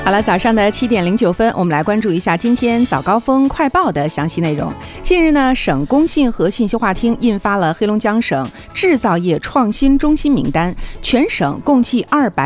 好了，早上的7点09分，我们来关注一下今天早高峰快报的详细内容。近日呢，省工信和信息化厅印发了黑龙江省制造业创新中心名单，全省共计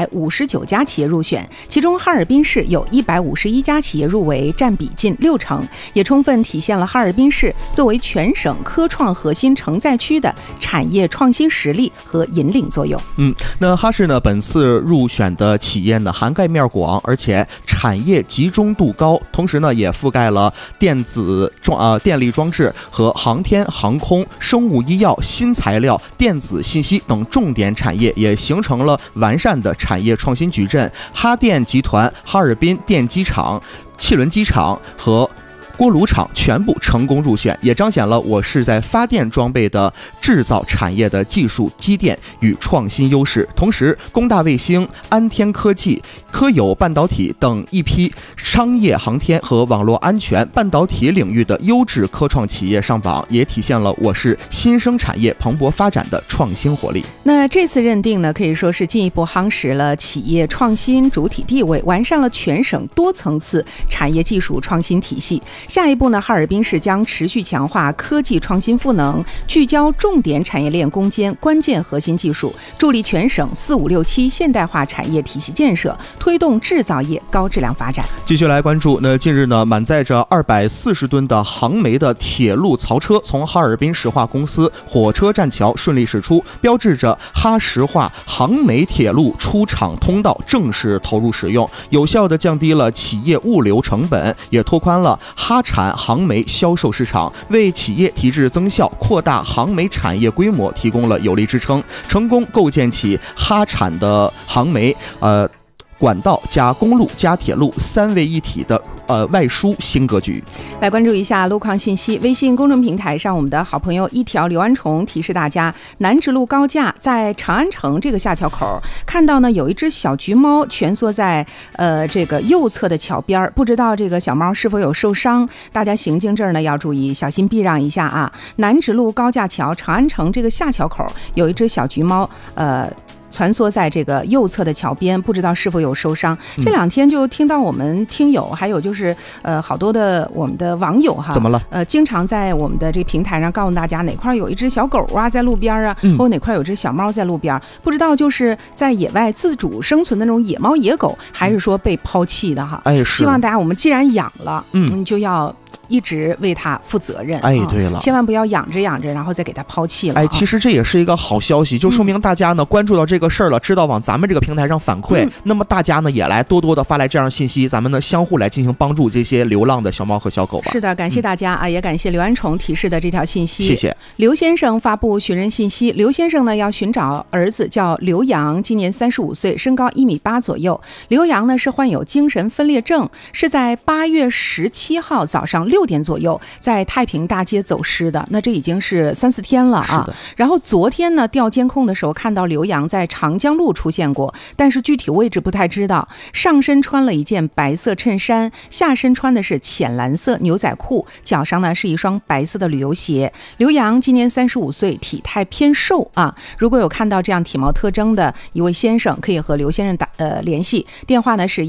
259家企业入选，其中哈尔滨市有151家企业入围，占比近60%，也充分体现了哈尔滨市作为全省科创核心承载区的产业创新实力和引领作用。 那哈市呢，本次入选的企业呢，涵盖面广，而且产业集中度高，同时呢，也覆盖了电力装置和航天航空、生物医药、新材料、电子信息等重点产业，也形成了完善的产业创新矩阵。哈电集团、哈尔滨电机厂、汽轮机厂和锅炉厂全部成功入选，也彰显了我市在发电装备的制造产业的技术积淀与创新优势。同时，工大卫星、安天科技、科友半导体等一批商业航天和网络安全、半导体领域的优质科创企业上榜，也体现了我市新生产业蓬勃发展的创新活力。 那这次认定呢，可以说是进一步夯实了企业创新主体地位，完善了全省多层次产业技术创新体系。下一步呢，哈尔滨市将持续强化科技创新赋能，聚焦重点产业链攻坚关键核心技术，助力全省4、5、6、7现代化产业体系建设，推动制造业高质量发展。 继续来关注，近日呢，满载着240吨的航煤的铁路槽车从哈尔滨石化公司火车站桥顺利驶出，标志着哈石化航煤铁路出厂通道正式投入使用，有效地降低了企业物流成本，也拓宽了哈产航煤销售市场，为企业提质增效、扩大航煤产业规模提供了有力支撑，成功构建起哈产的航煤管道加公路加铁路3位一体的外输新格局。 来关注一下路况信息，微信公众平台上，我们的好朋友一条刘安虫提示大家，南直路高架在长安城这个下桥口看到呢有一只小橘猫蜷缩在这个右侧的桥边，不知道这个小猫是否有受伤，大家行经这儿呢要注意小心避让一下啊。南直路高架桥长安城这个下桥口有一只小橘猫蜷缩在这个右侧的桥边，不知道是否有受伤。这2天就听到我们听友还有就是好多的我们的网友哈， 怎么了？ 经常在我们的这个平台上告诉大家哪块有一只小狗啊在路边啊，或者哪块有只小猫在路边，不知道就是在野外自主生存的那种野猫野狗，还是说被抛弃的哈。希望大家我们既然养了，你就要一直为它负责任。 对了， 千万不要养着养着然后再给它抛弃了。 其实这也是一个好消息，就说明大家呢关注到这个事儿了，知道往咱们这个平台上反馈，那么大家呢也来多多的发来这样信息，咱们呢相互来进行帮助这些流浪的小猫和小狗吧。 是的，感谢大家也感谢刘安虫提示的这条信息。 谢谢。 刘先生发布寻人信息，刘先生呢要寻找儿子叫刘洋，今年35岁，身高1.8米左右。刘洋呢是患有精神分裂症，是在8月17号早上6点左右在太平大街走失的，那这已经是3、4天了啊。然后昨天呢调监控的时候看到刘洋在长江路出现过，但是具体位置不太知道。上身穿了一件白色衬衫，下身穿的是浅蓝色牛仔裤，脚上呢是一双白色的旅游鞋。刘洋今年35岁，体态偏瘦啊。如果有看到这样体貌特征的一位先生，可以和刘先生联系，电话呢是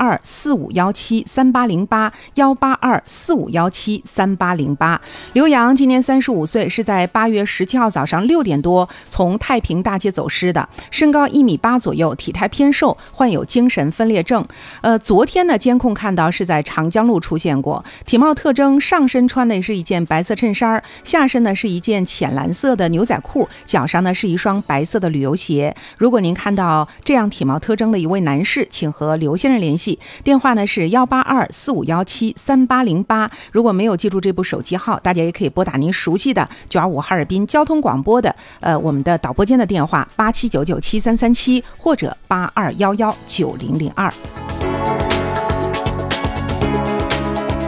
182-4517-3808，182-4517-3808。刘洋今年35岁，是在8月17号早上6点多从太平大街走失的，身高1.8米左右，体态偏瘦，患有精神分裂症。昨天呢监控看到是在长江路出现过，体貌特征上身穿的是一件白色衬衫，下身呢是一件浅蓝色的牛仔裤，脚上呢是一双白色的旅游鞋。如果您看到这样体貌特征的一位男士，请和刘先生联系，电话呢是182-4517-3808。如果没有记住这部手机号，大家也可以拨打您熟悉的925哈尔滨交通广播的我们的导播间的电话87997337或者82119002。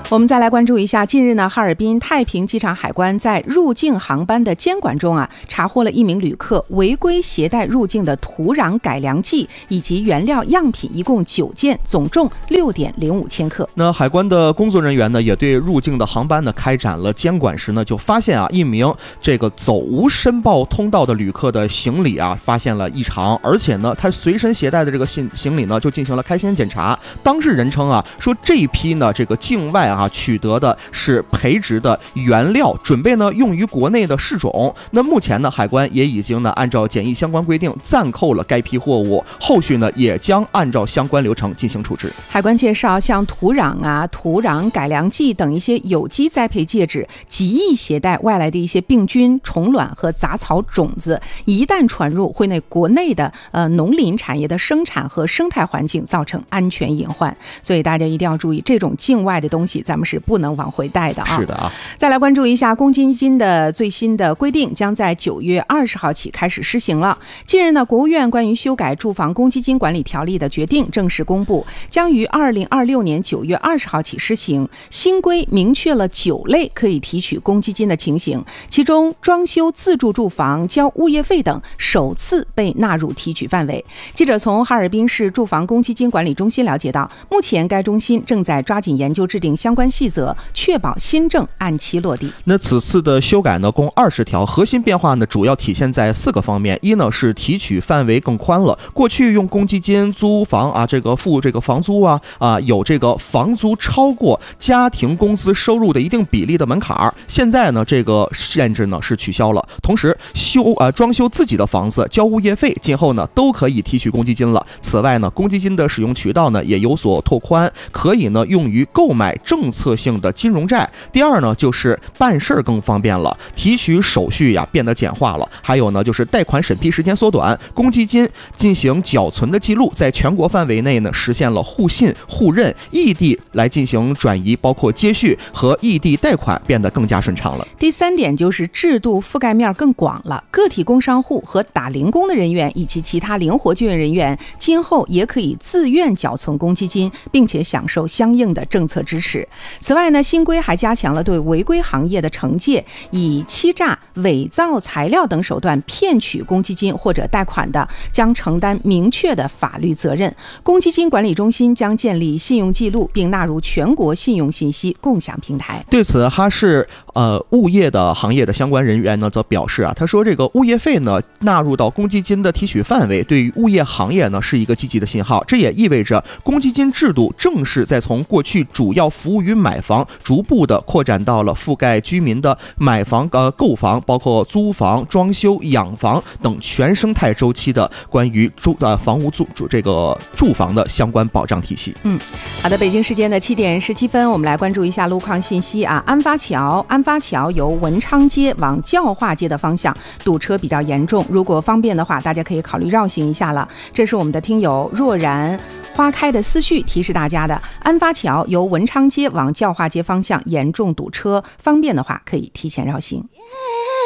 我们再来关注一下，近日呢，哈尔滨太平机场海关在入境航班的监管中查获了一名旅客违规携带入境的土壤改良剂以及原料样品，一共9件，总重6.05千克。 那海关的工作人员呢，也对入境的航班呢开展了监管时呢，就发现一名这个走无申报通道的旅客的行李发现了异常，而且呢，他随身携带的这个行李呢，就进行了开箱检查。当事人称说这一批呢，这个境外取得的是培植的原料，准备呢用于国内的试种。那目前呢，海关也已经呢按照检疫相关规定暂扣了该批货物，后续呢也将按照相关流程进行处置。 海关介绍，像土壤土壤改良剂等一些有机栽培介质，极易携带外来的一些病菌、虫卵和杂草种子，一旦传入，会对国内的农林产业的生产和生态环境造成安全隐患。所以大家一定要注意，这种境外的东西咱们是不能往回带的是的再来关注一下公积金的最新的规定，将在9月20号起开始施行了。近日呢，国务院关于修改住房公积金管理条例的决定正式公布，将于2026年9月20号起施行。新规明确了9类可以提取公积金的情形，其中装修自住住房、交物业费等首次被纳入提取范围。记者从哈尔滨市住房公积金管理中心了解到，目前该中心正在抓紧研究制定相关细则，确保新政按期落地。 那此次的修改呢，共20条，核心变化呢，主要体现在4个方面。一呢是提取范围更宽了，过去用公积金租房这个付这个房租有这个房租超过家庭工资收入的一定比例的门槛，现在呢这个限制呢是取消了。同时装修自己的房子交物业费，今后呢都可以提取公积金了。此外呢，公积金的使用渠道呢也有所拓宽，可以呢用于购买政策性的金融债。第二呢就是办事更方便了，提取手续变得简化了。还有呢就是贷款审批时间缩短，公积金进行缴存的记录在全国范围内呢实现了互信互认，异地来进行转移，包括接续和异地贷款变得更加顺畅了。 第3点就是制度覆盖面更广了，个体工商户和打零工的人员以及其他灵活就业人员今后也可以自愿缴存公积金，并且享受相应的政策支持。此外呢，新规还加强了对违规行业的惩戒，以欺诈、伪造材料等手段骗取公积金或者贷款的，将承担明确的法律责任。公积金管理中心将建立信用记录，并纳入全国信用信息共享平台。 对此，哈市物业的行业的相关人员呢则表示他说这个物业费呢纳入到公积金的提取范围，对于物业行业呢是一个积极的信号。这也意味着公积金制度正式在从过去主要服务于买房，逐步的扩展到了覆盖居民的买房、购房，包括租房、装修、养房等全生态周期的关于房屋住房的相关保障体系。 好的，北京时间的7点17分，我们来关注一下路况信息安发桥由文昌街往教化街的方向堵车比较严重，如果方便的话，大家可以考虑绕行一下了。这是我们的听友若然花开的思绪提示大家的，安发桥由文昌街往教化街方向严重堵车，方便的话可以提前绕行。